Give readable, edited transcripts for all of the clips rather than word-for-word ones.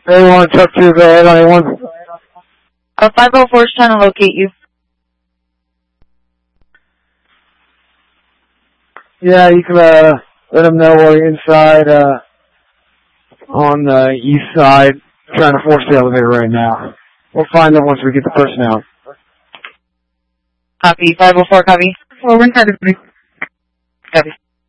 Anyone, truck 2, go ahead on anyone. 504 is trying to locate you. Yeah, you can let them know we're inside on the east side, trying to force the elevator right now. We'll find them once we get the person out. Copy. 504, copy. Over inside of me. Copy.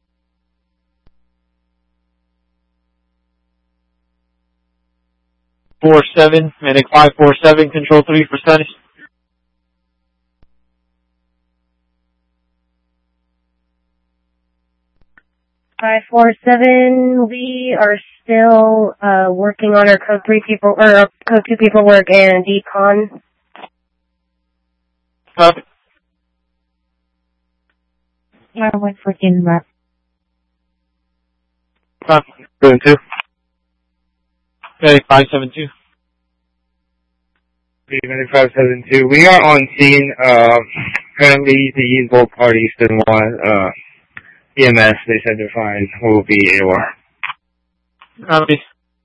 Medic 547, control 3 for status. 547, we are still working on our code 3 people or our code 2 paperwork and decon. Copy. I went for Inmark. Copy. Going 2. Medic 572. Medic 572. We are on scene. Currently, the both parties didn't want EMS. They said they're fine. We'll be AOR. Copy.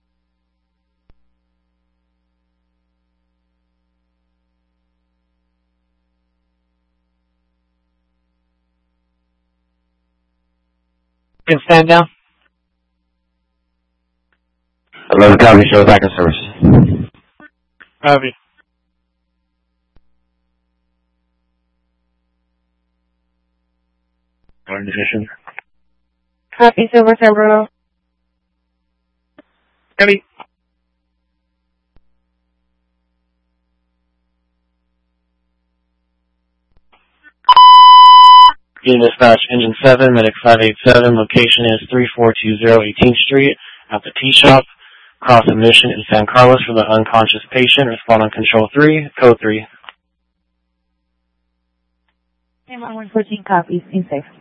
You can stand down. 11 copy, show back in service. Copy. Position. Copy, Silver San Bruno. Copy. Dispatch, Engine 7, Medic 587, location is 3420 18th Street, at the Tea Shop, cross admission in San Carlos for the unconscious patient, respond on control 3, code 3. 114 copies, in safe.